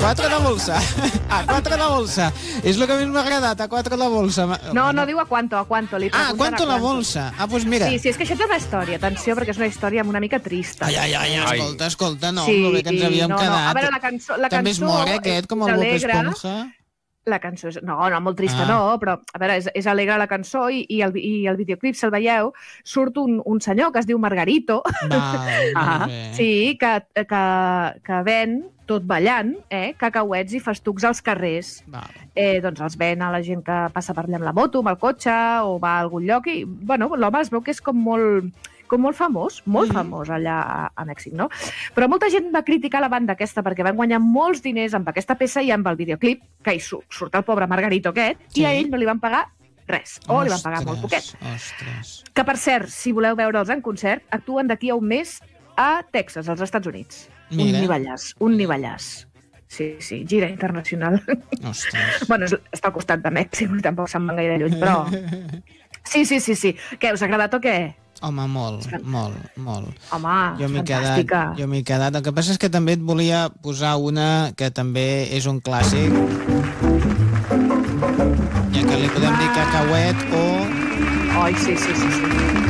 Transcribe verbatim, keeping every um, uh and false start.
quatre de bolsa. A quatre de bolsa. És el que més m'ha agradat, a quatre de bolsa. No, no diu a quanto, a quanto. Li Ah, pregunten quanto a la bolsa? Ah, doncs mira. Sí, sí, és que això té una història. Atenció, perquè és una història una mica trista. Ai, ai, ai, Ai. escolta, escolta, no, Sí, lo bé que ens havíem no, no. quedat. A veure, la cançó- la També es cançó mor, eh, aquest, com el és Bob alegre. Esponja. La cançó és... No, no, molt trista Ah. no, però a veure, és, és alegre la cançó i, i, el, i el videoclip, si el veieu, surt un, un senyor que es diu Margarito, Val, ah, molt bé. sí, que, que, que ven, tot ballant, eh, cacauets i festucs als carrers. Val. Eh, doncs els ven a la gent que passa per allà amb la moto, amb el cotxe, o va a algun lloc, i bueno, l'home es veu que és com molt com molt famós, molt Mm. famós allà a, a Mèxic, no? Però molta gent va criticar la banda aquesta perquè van guanyar molts diners amb aquesta peça i amb el videoclip, que hi surt, surt el pobre Margarito aquest, Sí. i a ell no li van pagar res, o li van pagar molt poquet. Ostres. Que, per cert, si voleu veure'ls en concert, actuen d'aquí a un mes a Texas, als Estats Units. Mira. Un nivellàs, un nivellàs. Sí, sí, gira internacional. Ostres. Bueno, és, està al costat de Mèxic, tampoc se'n van gaire lluny, però... Sí, sí, sí, sí. Què, us ha agradat o què? Home, molt, molt, molt. Home, Jo m'he quedat, fantàstica. jo m'he quedat. El que passa és que també et volia posar una que també és un clàssic, ja que li podem dir cacauet o... Ai, sí, sí, sí, sí.